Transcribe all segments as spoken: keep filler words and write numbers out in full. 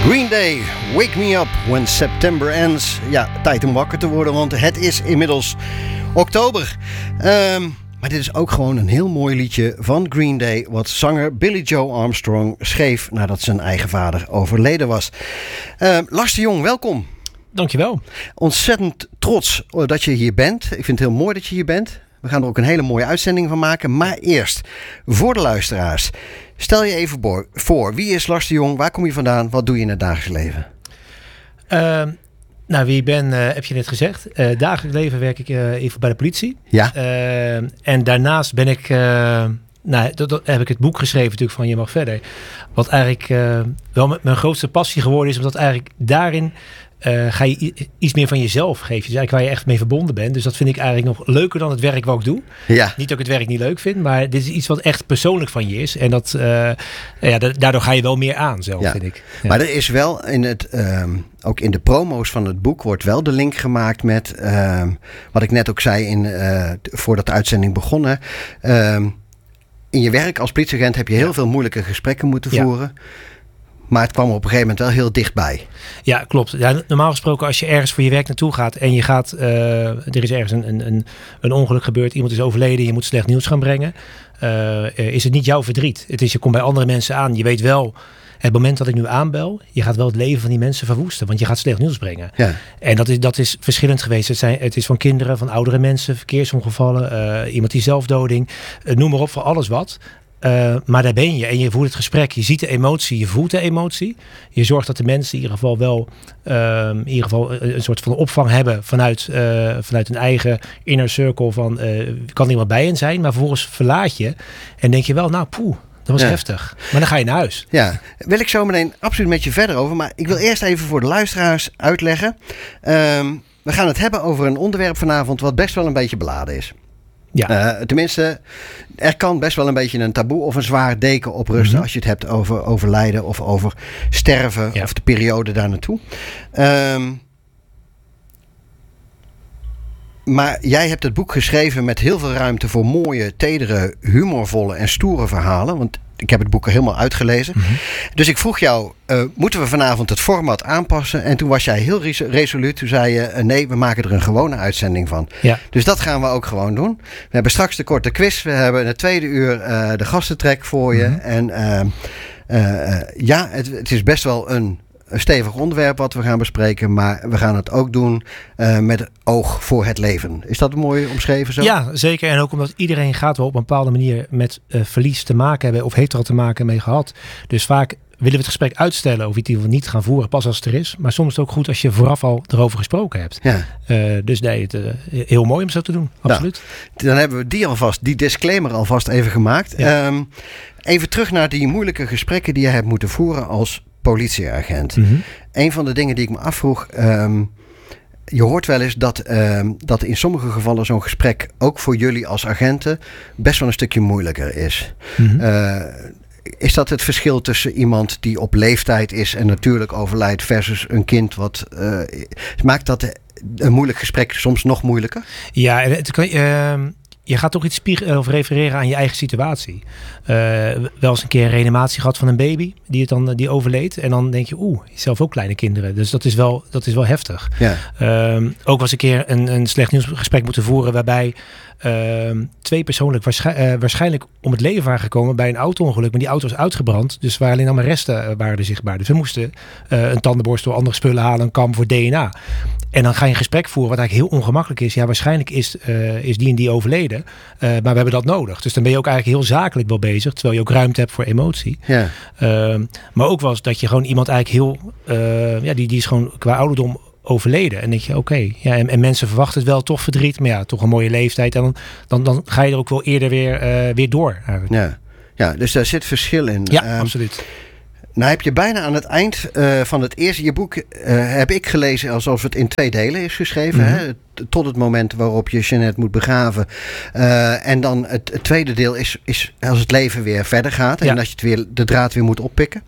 Green Day, Wake Me Up When September Ends. Ja, tijd om wakker te worden, want het is inmiddels oktober. Um, maar dit is ook gewoon een heel mooi liedje van Green Day, wat zanger Billy Joe Armstrong schreef nadat zijn eigen vader overleden was. Uh, Lars de Jong, welkom. Dankjewel. Ontzettend trots dat je hier bent. Ik vind het heel mooi dat je hier bent. We gaan er ook een hele mooie uitzending van maken. Maar eerst, voor de luisteraars, stel je even voor. Wie is Lars de Jong? Waar kom je vandaan? Wat doe je in het dagelijks leven? Uh, nou, wie ik ben, uh, heb je net gezegd. Uh, dagelijks leven werk ik uh, even bij de politie. Ja. Uh, en daarnaast ben ik... Uh, nou, dat, dat heb ik het boek geschreven natuurlijk van Je Mag Verder. Wat eigenlijk uh, wel mijn grootste passie geworden is. Omdat eigenlijk daarin... Uh, ga je iets meer van jezelf geven. Dus eigenlijk waar je echt mee verbonden bent. Dus dat vind ik eigenlijk nog leuker dan het werk wat ik doe. Ja. Niet dat ik het werk niet leuk vind, maar dit is iets wat echt persoonlijk van je is. En dat, uh, ja, daardoor ga je wel meer aan zelf, ja. vind ik. Ja. Maar er is wel in het, um, ook in de promo's van het boek wordt wel de link gemaakt met, um, wat ik net ook zei in, uh, voordat de uitzending begon. Um, in je werk als politieagent heb je heel ja. veel moeilijke gesprekken moeten ja. voeren. Maar het kwam op een gegeven moment wel heel dichtbij. Ja, klopt. Ja, normaal gesproken als je ergens voor je werk naartoe gaat en je gaat, uh, er is ergens een, een, een ongeluk gebeurd, iemand is overleden, je moet slecht nieuws gaan brengen, uh, is het niet jouw verdriet. Het is, je komt bij andere mensen aan. Je weet wel, het moment dat ik nu aanbel, je gaat wel het leven van die mensen verwoesten, want je gaat slecht nieuws brengen. Ja. En dat is, dat is verschillend geweest. Het, zijn, het is van kinderen, van oudere mensen, verkeersongevallen, uh, iemand die zelfdoding, uh, noem maar op, voor alles wat. Uh, maar daar ben je en je voelt het gesprek. Je ziet de emotie, je voelt de emotie. Je zorgt dat de mensen in ieder geval wel uh, in ieder geval een, een soort van opvang hebben vanuit, uh, vanuit hun eigen inner circle van uh, kan iemand bij hen zijn. Maar vervolgens verlaat je en denk je wel, nou poeh, dat was ja. heftig. Maar dan ga je naar huis. Ja, wil ik zo meteen absoluut met je verder over. Maar ik wil eerst even voor de luisteraars uitleggen. Um, we gaan het hebben over een onderwerp vanavond wat best wel een beetje beladen is. Ja. Uh, tenminste, er kan best wel een beetje een taboe of een zwaar deken op rusten mm-hmm. als je het hebt over overlijden of over sterven ja. of de periode daar naartoe. Um, maar jij hebt het boek geschreven met heel veel ruimte voor mooie, tedere, humorvolle en stoere verhalen. Want ik heb het boek helemaal uitgelezen. Mm-hmm. Dus ik vroeg jou, uh, moeten we vanavond het format aanpassen? En toen was jij heel res- resoluut. Toen zei je, uh, nee, we maken er een gewone uitzending van. Ja. Dus dat gaan we ook gewoon doen. We hebben straks de korte quiz. We hebben in het tweede uur uh, de gastentrek voor je. Mm-hmm. En uh, uh, uh, ja, het, het is best wel een... Een stevig onderwerp wat we gaan bespreken, maar we gaan het ook doen uh, met oog voor het leven. Is dat mooi omschreven zo? Ja, zeker. En ook omdat iedereen gaat wel op een bepaalde manier met uh, verlies te maken hebben of heeft er al te maken mee gehad. Dus vaak willen we het gesprek uitstellen of iets die we niet gaan voeren pas als het er is. Maar soms is het ook goed als je vooraf al erover gesproken hebt. Ja. Uh, dus nee, het, uh, heel mooi om zo te doen. Absoluut. Nou, dan hebben we die alvast, die disclaimer alvast even gemaakt. Ja. Um, even terug naar die moeilijke gesprekken die je hebt moeten voeren als politieagent. Mm-hmm. Een van de dingen die ik me afvroeg... Um, je hoort wel eens dat, um, dat in sommige gevallen zo'n gesprek... ook voor jullie als agenten best wel een stukje moeilijker is. Mm-hmm. Uh, is dat het verschil tussen iemand die op leeftijd is... en natuurlijk overlijdt versus een kind? Wat uh, maakt dat een moeilijk gesprek soms nog moeilijker? Ja, het kan... Uh... Je gaat toch iets spiegelen of refereren aan je eigen situatie. Uh, wel eens een keer een reanimatie gehad van een baby die het dan die overleed. En dan denk je, oeh, zelf ook kleine kinderen. Dus dat is wel, dat is wel heftig. Ja. Um, ook was een keer een, een slecht nieuwsgesprek moeten voeren waarbij um, twee personen waarschijn, uh, waarschijnlijk om het leven waren gekomen bij een auto-ongeluk. Maar die auto was uitgebrand. Dus waar alleen allemaal resten uh, waren er zichtbaar. Dus we moesten uh, een tandenborstel, andere spullen halen, een kam voor D N A. En dan ga je een gesprek voeren wat eigenlijk heel ongemakkelijk is. Ja, waarschijnlijk is, uh, is die en die overleden. Uh, maar we hebben dat nodig. Dus dan ben je ook eigenlijk heel zakelijk wel bezig. Terwijl je ook ruimte hebt voor emotie. Ja. Uh, maar ook was dat je gewoon iemand eigenlijk heel... Uh, ja, die, die is gewoon qua ouderdom overleden. En dan denk je, oké. Okay, ja, en, en mensen verwachten het wel toch verdriet. Maar ja, toch een mooie leeftijd. En dan, dan, dan ga je er ook wel eerder weer, uh, weer door. Ja. ja, dus daar zit verschil in. Ja, um, absoluut. Nou heb je bijna aan het eind uh, van het eerste... Je boek uh, heb ik gelezen alsof het in twee delen is geschreven. Mm-hmm. Hè? Tot het moment waarop je Jeanette moet begraven. Uh, en dan het, het tweede deel is, is als het leven weer verder gaat. En ja. dat je het weer, de draad weer moet oppikken.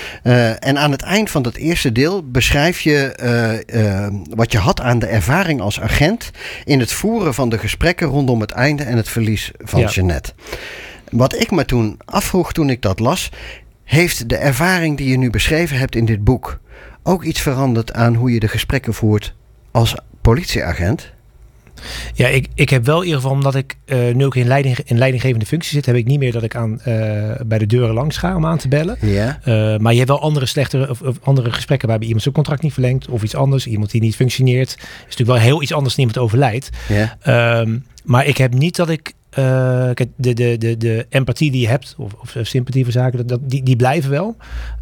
Uh, en aan het eind van dat eerste deel beschrijf je uh, uh, wat je had aan de ervaring als agent... in het voeren van de gesprekken rondom het einde en het verlies van ja. Jeanette. Wat ik me toen afvroeg toen ik dat las... heeft de ervaring die je nu beschreven hebt in dit boek... ook iets veranderd aan hoe je de gesprekken voert als politieagent? Ja, ik, ik heb wel in ieder geval, omdat ik uh, nu ook in, leiding, in leidinggevende functie zit, heb ik niet meer dat ik aan, uh, bij de deuren langs ga om aan te bellen. Ja. Uh, maar je hebt wel andere slechtere of, of andere gesprekken waarbij iemand zijn contract niet verlengt of iets anders. Iemand die niet functioneert. Het is natuurlijk wel heel iets anders dan iemand overlijdt. Ja. Um, maar ik heb niet dat ik uh, de, de, de, de empathie die je hebt of, of sympathie voor zaken, dat, dat, die, die blijven wel.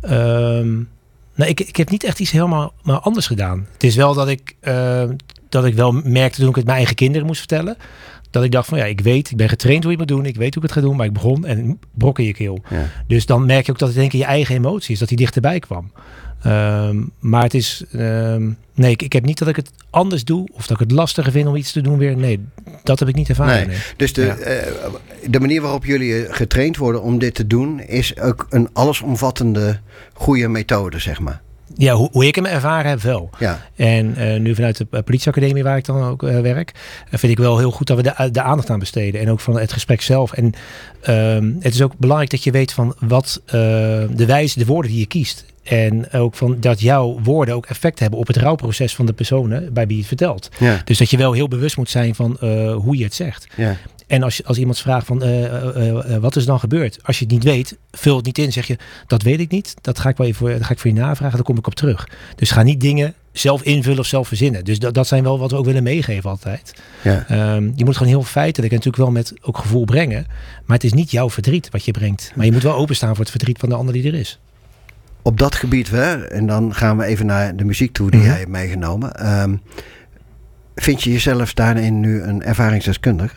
Um, nou, ik, ik heb niet echt iets helemaal maar anders gedaan. Het is wel dat ik uh, dat ik wel merkte toen ik het mijn eigen kinderen moest vertellen. Dat ik dacht van ja, ik weet, ik ben getraind hoe je het moet doen. Ik weet hoe ik het ga doen, maar ik begon en brok in je keel. Ja. Dus dan merk je ook dat het denk ik je eigen emotie is, dat die dichterbij kwam. Um, maar het is, um, nee, ik, ik heb niet dat ik het anders doe of dat ik het lastiger vind om iets te doen weer. Nee, dat heb ik niet ervaren. Nee. Nee. Dus de, ja. uh, de manier waarop jullie getraind worden om dit te doen is ook een allesomvattende goede methode, zeg maar. Ja, hoe, hoe ik hem ervaren heb wel. Ja. En uh, nu vanuit de uh, politieacademie waar ik dan ook uh, werk, uh, vind ik wel heel goed dat we de, de aandacht aan besteden. En ook van het gesprek zelf. En um, het is ook belangrijk dat je weet van wat uh, de wijze, de woorden die je kiest. En ook van dat jouw woorden ook effect hebben op het rouwproces van de personen bij wie je het vertelt. Ja. Dus dat je wel heel bewust moet zijn van uh, hoe je het zegt. Ja. En als, je, als iemand vraagt van uh, uh, uh, wat is dan gebeurd? Als je het niet weet, vul het niet in. Zeg je, dat weet ik niet. Dat ga ik wel even voor, dat ga ik voor je navragen. Daar kom ik op terug. Dus ga niet dingen zelf invullen of zelf verzinnen. Dus dat, dat zijn wel wat we ook willen meegeven altijd. Ja. Um, je moet gewoon heel feitelijk en natuurlijk wel met ook gevoel brengen. Maar het is niet jouw verdriet wat je brengt. Maar je moet wel openstaan voor het verdriet van de ander die er is. Op dat gebied, hè, en dan gaan we even naar de muziek toe die mm-hmm. jij hebt meegenomen. Um, vind je jezelf daarin nu een ervaringsdeskundige?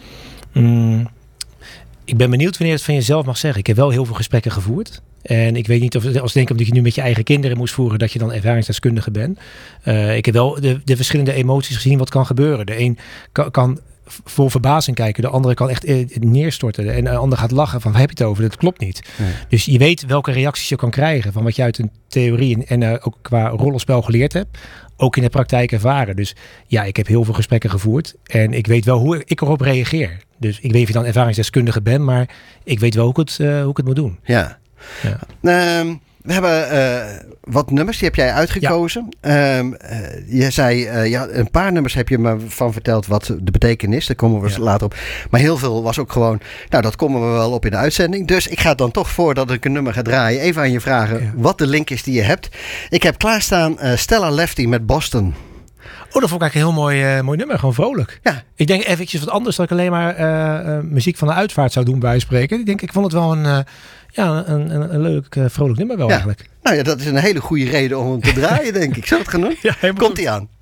Mm, ik ben benieuwd wanneer je het van jezelf mag zeggen. Ik heb wel heel veel gesprekken gevoerd. En ik weet niet of als denk omdat je nu met je eigen kinderen moest voeren, dat je dan ervaringsdeskundige bent. Uh, ik heb wel de, de verschillende emoties gezien wat kan gebeuren. De een kan, kan vol verbazing kijken, de andere kan echt uh, neerstorten. En de ander gaat lachen van waar heb je het over? Dat klopt niet. Nee. Dus je weet welke reacties je kan krijgen van wat je uit een theorie en, en uh, ook qua rollenspel geleerd hebt. Ook in de praktijk ervaren. Dus ja, ik heb heel veel gesprekken gevoerd. En ik weet wel hoe ik erop reageer. Dus ik weet niet of je dan ervaringsdeskundige bent, maar ik weet wel hoe ik het, uh, hoe ik het moet doen. Ja. ja. Um, we hebben uh, wat nummers, die heb jij uitgekozen. Ja. Um, uh, je zei, uh, ja, een paar nummers heb je me van verteld wat de betekenis. Daar komen we ja. later op. Maar heel veel was ook gewoon, nou dat komen we wel op in de uitzending. Dus ik ga dan toch voordat ik een nummer ga draaien, even aan je vragen ja. wat de link is die je hebt. Ik heb klaarstaan uh, Stella Lefty met Boston. Oh, dat vond ik eigenlijk een heel mooi, uh, mooi nummer. Gewoon vrolijk. Ja. Ik denk eventjes wat anders dat ik alleen maar uh, uh, muziek van de uitvaart zou doen bij spreken. Ik denk, ik vond het wel een, uh, ja, een, een, een leuk, uh, vrolijk nummer wel ja. eigenlijk. Nou ja, dat is een hele goede reden om hem te draaien, denk ik. Zou het gaan doen? Ja, komt-ie aan.